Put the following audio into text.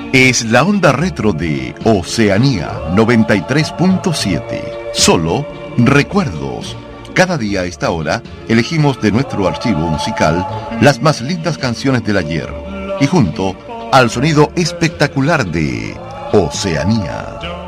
Es la onda retro de Oceanía 93.7. Solo recuerdos. Cada día a esta hora elegimos de nuestro archivo musical las más lindas canciones del ayer y junto al sonido espectacular de Oceanía.